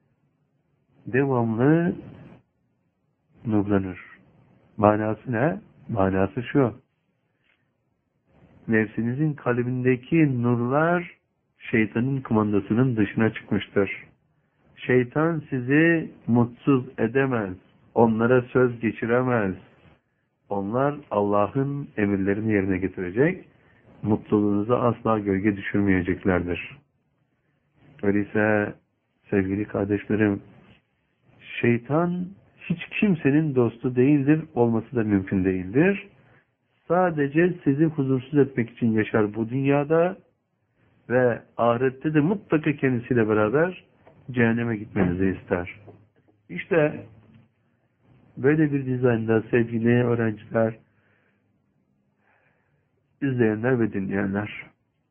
devamlı nurlanır. Manası ne? Manası şu. Nefsinizin kalbindeki nurlar şeytanın kumandasının dışına çıkmıştır. Şeytan sizi mutsuz edemez. Onlara söz geçiremez. Onlar Allah'ın emirlerini yerine getirecek. Mutluluğunuza asla gölge düşürmeyeceklerdir. Öyleyse sevgili kardeşlerim, şeytan hiç kimsenin dostu değildir, olması da mümkün değildir. Sadece sizi huzursuz etmek için yaşar bu dünyada ve ahirette de mutlaka kendisiyle beraber cehenneme gitmenizi ister. İşte böyle bir dizaynda sevgili öğrenciler, izleyenler ve dinleyenler,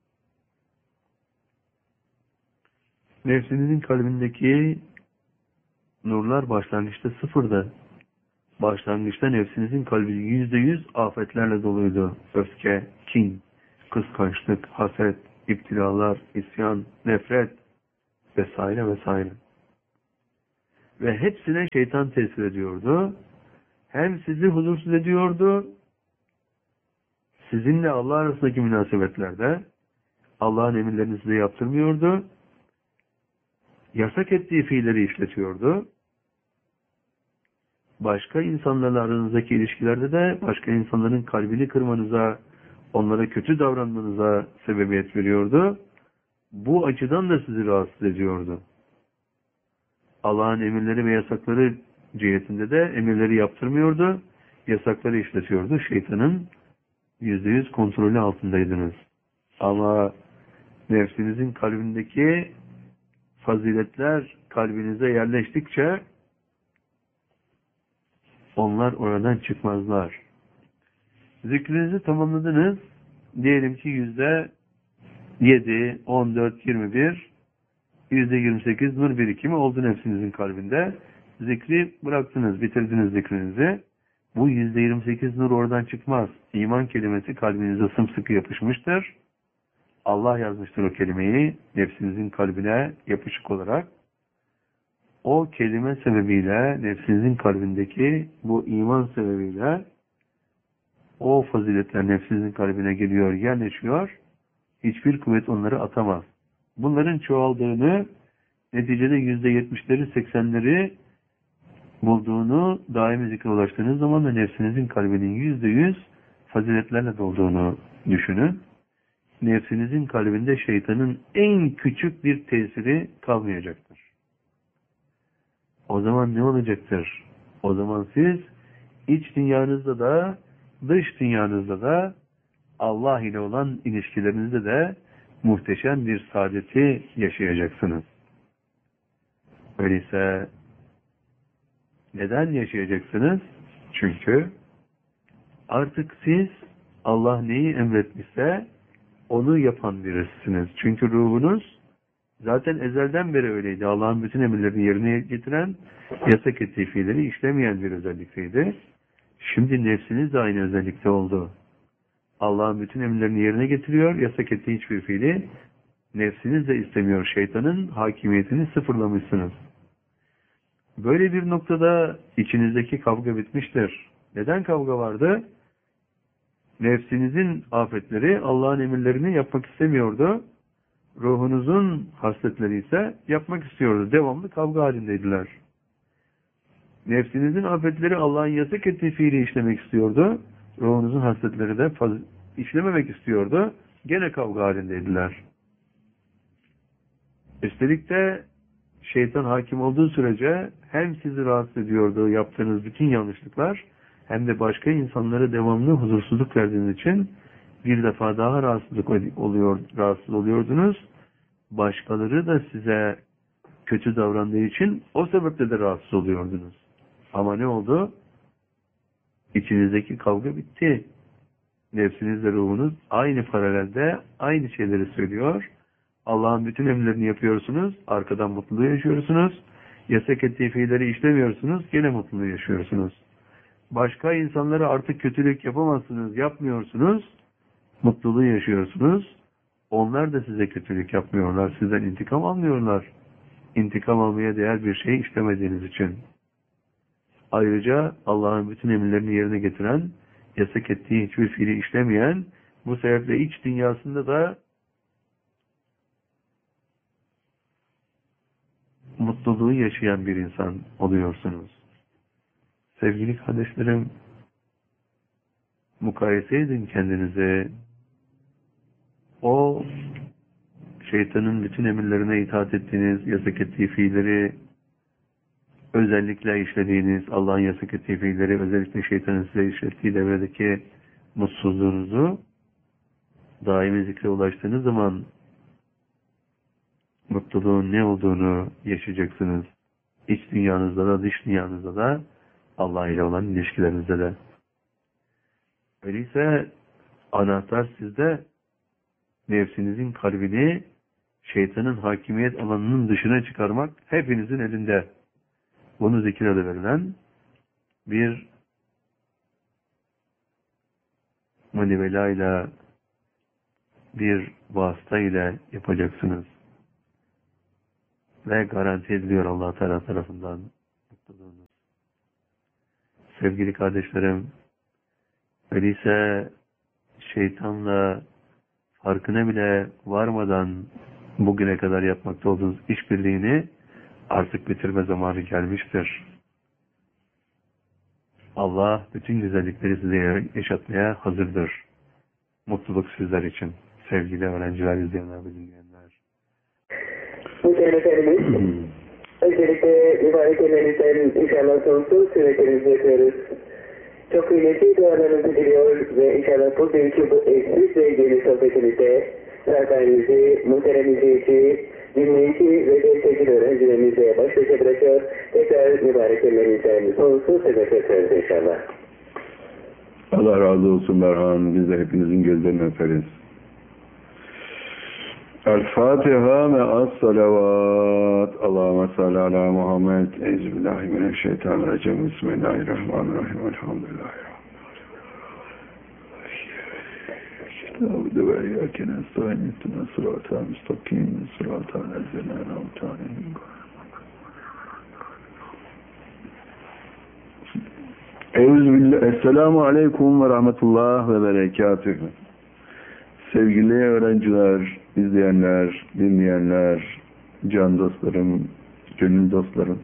nefsinizin kalbindeki nurlar başlangıçta sıfırdı. Başlangıçta nefsinizin kalbi %100 afetlerle doluydu. Öfke, kin, kıskançlık, haset, iptilalar, isyan, nefret, vesaire vesaire. Ve hepsine şeytan tesir ediyordu. Hem sizi huzursuz ediyordu, sizinle Allah arasındaki münasebetlerde Allah'ın emirlerini size yaptırmıyordu, yasak ettiği fiilleri işletiyordu. Başka insanlarla aranızdaki ilişkilerde de başka insanların kalbini kırmanıza, onlara kötü davranmanıza sebebiyet veriyordu. Bu açıdan da sizi rahatsız ediyordu. Allah'ın emirleri ve yasakları cihetinde de emirleri yaptırmıyordu, yasakları işletiyordu. Şeytanın %100 kontrolü altındaydınız. Ama nefsinizin kalbindeki faziletler kalbinize yerleştikçe onlar oradan çıkmazlar. Zikrinizi tamamladınız. Diyelim ki %7, 14, 21, %28 nur birikimi oldu nefsinizin kalbinde. Zikri bıraktınız, bitirdiniz zikrinizi. Bu %28 nur oradan çıkmaz. İman kelimesi kalbinize sımsıkı yapışmıştır. Allah yazmıştır o kelimeyi nefsinizin kalbine yapışık olarak. O kelime sebebiyle nefsinizin kalbindeki bu iman sebebiyle o faziletler nefsinizin kalbine geliyor, yerleşiyor. Hiçbir kuvvet onları atamaz. Bunların çoğaldığını, neticede %70'leri, 80'leri bulduğunu, daimi zikre ulaştığınız zaman da nefsinizin kalbinin %100 faziletlerle dolduğunu düşünün. Nefsinizin kalbinde şeytanın en küçük bir tesiri kalmayacaktır. O zaman ne olacaktır? O zaman siz iç dünyanızda da dış dünyanızda da Allah ile olan ilişkilerinizde de muhteşem bir saadeti yaşayacaksınız. Öyleyse neden yaşayacaksınız? Çünkü artık siz Allah neyi emretmişse onu yapan birisiniz. Çünkü ruhunuz zaten ezelden beri öyleydi. Allah'ın bütün emirlerini yerine getiren, yasak ettiği fiilleri işlemeyen bir özellikteydi. Şimdi nefsiniz de aynı özellikte oldu. Allah'ın bütün emirlerini yerine getiriyor, yasak ettiği hiçbir fiili nefsiniz de istemiyor. Şeytanın hakimiyetini sıfırlamışsınız. Böyle bir noktada içinizdeki kavga bitmiştir. Neden kavga vardı? Nefsinizin afetleri Allah'ın emirlerini yapmak istemiyordu. Ruhunuzun hasletleri ise yapmak istiyordu. Devamlı kavga halindeydiler. Nefsinizin afetleri Allah'ın yasak ettiği fiili işlemek istiyordu. Ruhunuzun hasletleri de işlememek istiyordu. Gene kavga halindeydiler. Üstelik de şeytan hakim olduğu sürece hem sizi rahatsız ediyordu yaptığınız bütün yanlışlıklar, hem de başka insanlara devamlı huzursuzluk verdiğiniz için bir defa daha rahatsız oluyordunuz. Başkaları da size kötü davrandığı için o sebeple de rahatsız oluyordunuz. Ama ne oldu? İçinizdeki kavga bitti. Nefsinizle ruhunuz aynı paralelde aynı şeyleri söylüyor. Allah'ın bütün emirlerini yapıyorsunuz. Arkadan mutluluğu yaşıyorsunuz. Yasak ettiği fiilleri işlemiyorsunuz. Gene mutluluğu yaşıyorsunuz. Başka insanlara artık kötülük yapamazsınız, yapmıyorsunuz. Mutluluğu yaşıyorsunuz. Onlar da size kötülük yapmıyorlar. Sizden intikam almıyorlar. İntikam almaya değer bir şey işlemediğiniz için. Ayrıca Allah'ın bütün emirlerini yerine getiren, yasak ettiği hiçbir fiili işlemeyen, bu sebeple iç dünyasında da mutluluğu yaşayan bir insan oluyorsunuz. Sevgili kardeşlerim, mukayese edin kendinize. O şeytanın bütün emirlerine itaat ettiğiniz, yasak ettiği fiilleri özellikle işlediğiniz, Allah'ın yasak ettiği fiilleri özellikle şeytanın size işlettiği devredeki mutsuzluğunuzu daimi zikre ulaştığınız zaman mutluluğun ne olduğunu yaşayacaksınız. İç dünyanızda da dış dünyanızda da Allah ile olan ilişkilerinizde de. Öyleyse anahtar sizde, nefsinizin kalbini şeytanın hakimiyet alanının dışına çıkarmak hepinizin elinde. Bunu zikir adı verilen bir manivelayla, bir vasıta ile yapacaksınız. ve garanti ediliyor Allah Teala tarafından mutluluğunuz. Sevgili kardeşlerim, öyleyse şeytanla farkına bile varmadan bugüne kadar yapmakta olduğunuz işbirliğini artık bitirme zamanı gelmiştir. Allah bütün güzellikleri size yaşatmaya hazırdır. Mutluluk sizler için. Sevgili öğrenciler, izleyenler ve dinleyenler. Muhterem Efendimiz, öncelikle mübarek ellerinizden inşallah sonsuz süreklerinizi yapıyoruz. Çok kıymetli dualarınızı diliyor ve inşallah bu günkü bu eşsiz ve geniş sohbetimizde saatlerinizi, muhterem izleyici, dinleyici ve destekli öğrencilerimize baş başa bırakıyor. Tekrar mübarek ellerinizden sonsuz sebep yapıyoruz inşallah. Allah razı olsun Merhan. Biz de hepinizin gözlerini öperiz. El-Fatiha me'as salavat. Allahümme salli ala Muhammed. Euzubillahimineşşeytanirracim. Bismillahirrahmanirrahim. Elhamdülillahi. Estağfurullah ve iyyâke nestaîn. İhdinas sıratal müstakîm. Sıratal lezîne en'amte aleyhim. Esselamu Aleyküm ve Rahmetullah ve Berekatühü. Sevgili öğrenciler, izleyenler, dinleyenler, can dostlarım, gönül dostlarım.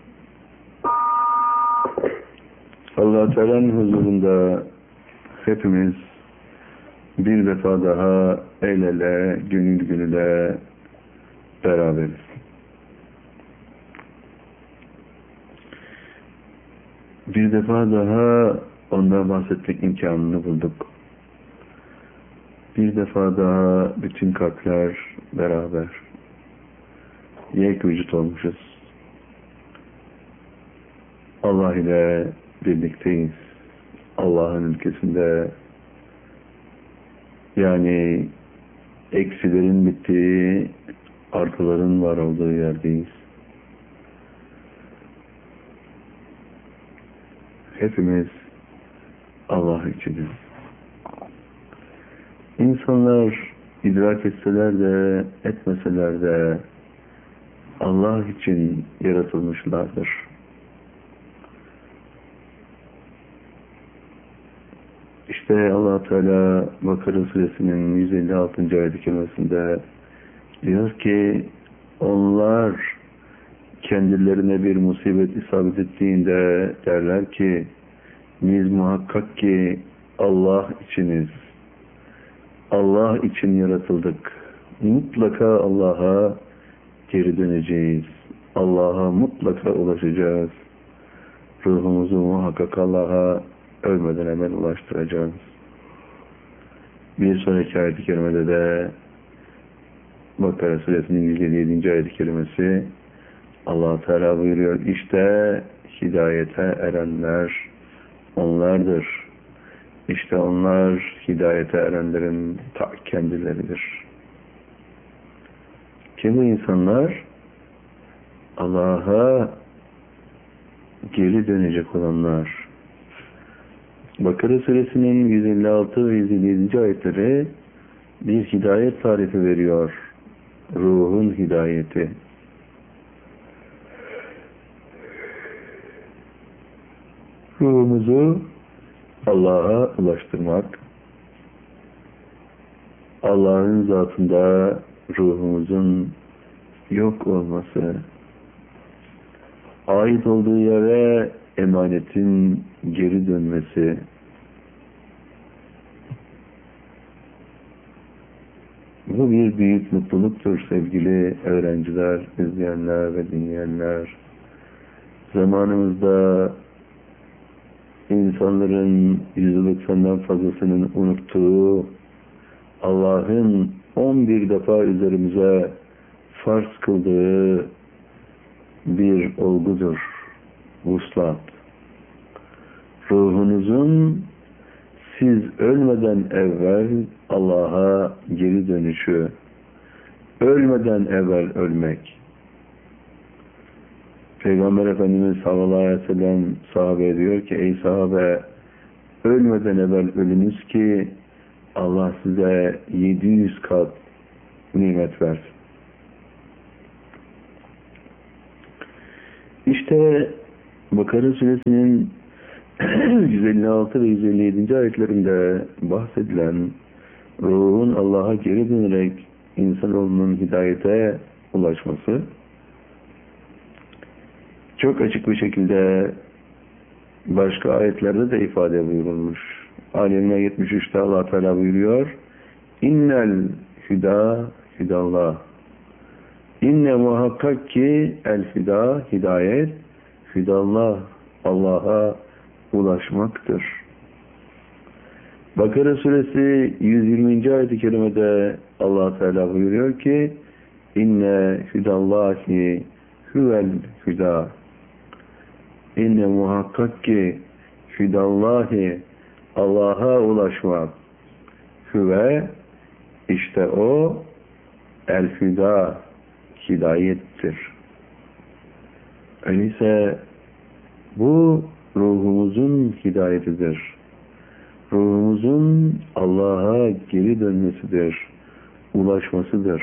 Allah-u Teala'nın huzurunda hepimiz bir defa daha el ele, gönül gönüle beraberiz. Bir defa daha ondan bahsetmek imkanını bulduk. Bir defa daha bütün kalpler beraber yek vücut olmuşuz. Allah ile birlikteyiz. Allah'ın ülkesinde, yani eksilerin bittiği, artıların var olduğu yerdeyiz. Hepimiz Allah içiniz. İnsanlar idrak etseler de etmeseler de Allah için yaratılmışlardır. İşte Allah Teala Bakara Suresinin 156. ayet-i kerimesinde diyor ki, onlar kendilerine bir musibet isabet ettiğinde derler ki, biz muhakkak ki Allah içiniz. Allah için yaratıldık. Mutlaka Allah'a geri döneceğiz. Allah'a mutlaka ulaşacağız. Ruhumuzu muhakkak Allah'a ölmeden hemen ulaştıracağız. Bir sonraki ayet-i kerimede de Bakara Suresinin 157. ayet-i kerimesi Allah Teala buyuruyor, işte hidayete erenler onlardır. İşte onlar hidayete erenlerin ta kendileridir. Kim bu insanlar? Allah'a geri dönecek olanlar. Bakara Suresinin 156 ve 157. ayetleri bir hidayet tarifi veriyor. Ruhun hidayeti. Ruhumuzu Allah'a ulaştırmak, Allah'ın zatında ruhumuzun yok olması, ait olduğu yere emanetin geri dönmesi, bu bir büyük mutluluktur sevgili öğrenciler, izleyenler ve dinleyenler. Zamanımızda insanların %90'dan fazlasının unuttuğu Allah'ın 11 defa üzerimize farz kıldığı bir olgudur. Vuslat. Ruhunuzun siz ölmeden evvel Allah'a geri dönüşü, ölmeden evvel ölmek. Peygamber Efendimiz sallallahu aleyhi ve sellem sahabeye diyor ki, ey sahabe, ölmeden evvel ölünüz ki Allah size 700 kat nimet versin. İşte Bakara suresinin 156 ve 157. ayetlerinde bahsedilen ruhun Allah'a geri dönerek insanoğlunun hidayete ulaşması çok açık bir şekilde başka ayetlerde de ifade buyurulmuş. Ali 73'te Allah Teala buyuruyor: İnnel hüda hüdallah. İnne muhakkak ki el hüda hidayet hüdallah Allah'a ulaşmaktır. Bakara suresi 120. ayet-i kerimede Allah Teala buyuruyor ki: İnne hüdallahi huvel hüda. İnne muhakkak ki hüdallahi Allah'a ulaşmak. Hüve işte o el hüda hidayettir. Öyleyse bu ruhumuzun hidayetidir. Ruhumuzun Allah'a geri dönmesidir, ulaşmasıdır.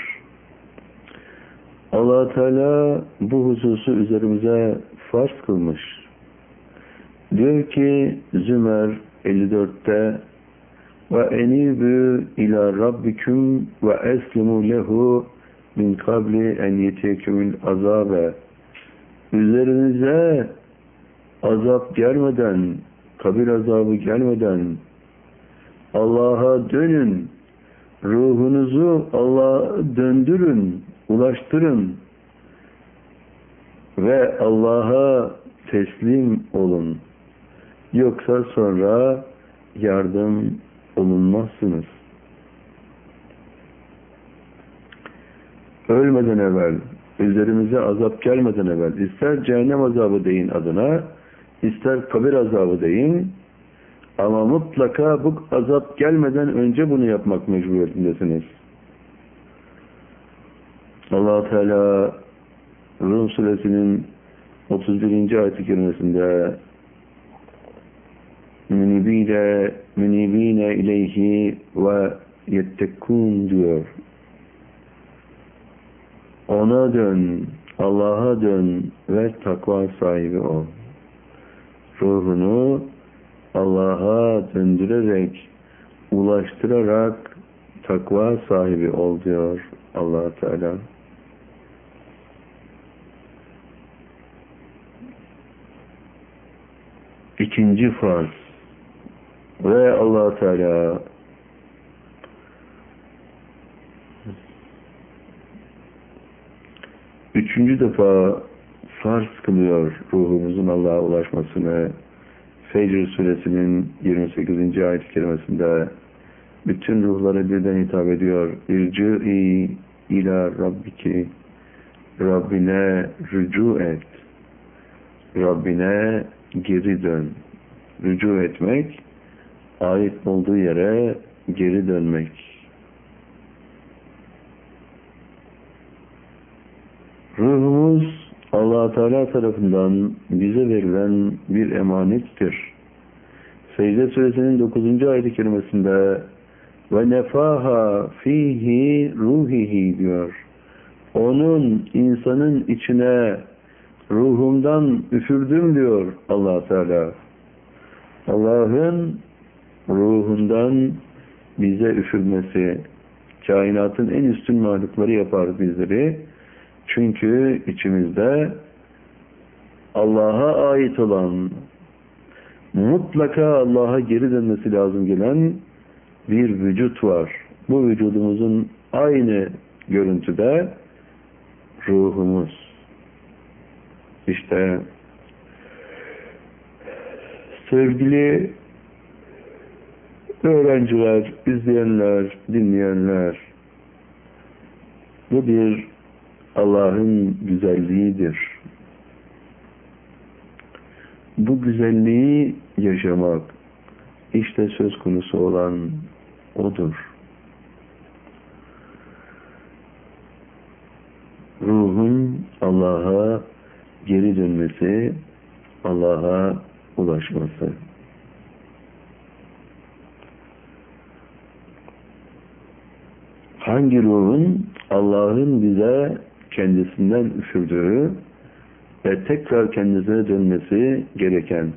Allah Teala bu hususu üzerimize farz kılmış. Diyor ki Zümer 54'te: ve enibü ila rabbikum ve eslimu lehu min kabli en yetekümül azabe. Üzerinize azap gelmeden, kabir azabı gelmeden Allah'a dönün, ruhunuzu Allah'a döndürün, ulaştırın ve Allah'a teslim olun. Yoksa sonra yardım olunmazsınız. Ölmeden evvel, üzerimize azap gelmeden evvel, ister cehennem azabı deyin adına, ister kabir azabı deyin, ama mutlaka bu azap gelmeden önce bunu yapmak mecburiyetindesiniz. Allah Teala Rum suresinin 31. ayet-i kerimesinde münibine ileyhi ve yettekûn diyor. Ona dön, Allah'a dön ve takva sahibi ol. Ruhunu Allah'a döndürerek, ulaştırarak takva sahibi ol diyor Allah Teala. İkinci farz ve Allah Teala üçüncü defa farz kılıyor ruhumuzun Allah'a ulaşmasını. Fecr suresinin 28. ayet-i kerimesinde bütün ruhlara birden hitap ediyor. İrci'i ila rabbiki. Rabbine rücu et. Rabbine geri dön. Rücu etmek, ait olduğu yere geri dönmek. Ruhumuz Allah Teala tarafından bize verilen bir emanettir. Secde suresinin 9. ayet-i kerimesinde ve nefaha fihi ruhihi diyor. Onun, insanın içine ruhumdan üfürdüm diyor Allah Teala. Allah'ın ruhundan bize üfürmesi, kainatın en üstün mahlukları yapar bizleri. Çünkü içimizde Allah'a ait olan, mutlaka Allah'a geri dönmesi lazım gelen bir vücut var. Bu vücudumuzun aynı görüntüde ruhumuz. İşte sevgili öğrenciler, izleyenler, dinleyenler, bu bir Allah'ın güzelliğidir. Bu güzelliği yaşamak, işte söz konusu olan odur. Ruhun Allah'a geri dönmesi, Allah'a ulaşması. Hangi ruhun Allah'ın bize kendisinden üfürdüğü ve tekrar kendisine dönmesi gereken